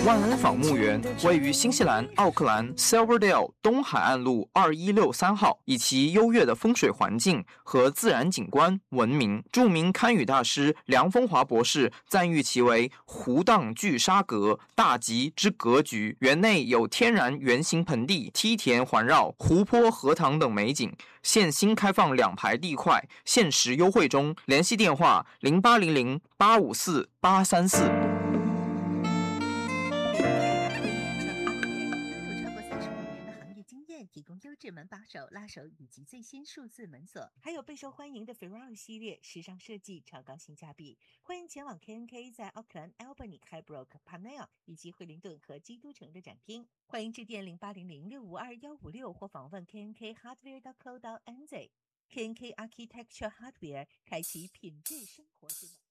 万恩坊墓园位于新西兰奥克兰 Silverdale 东海岸路2163号，以其优越的风水环境和自然景观闻名。著名堪舆大师梁风华博士赞誉其为湖荡聚沙阁，大吉之格局。园内有天然圆形盆地、梯田环绕、湖泊、荷塘等美景。现新开放2排地块，限时优惠中。联系电话0800854834。 提供优质门把手、拉手以及最新数字门锁，还有备受欢迎的 Ferrari 系列时尚设计、超高性价比。欢迎前往 K&K 在奥克兰、Albany、Highbrook、Panel 以及惠灵顿和基督城的展厅。欢迎致电0800652156或访问 K&K Hardware.co.nz。K&K Architecture Hardware 开启品质生活之门。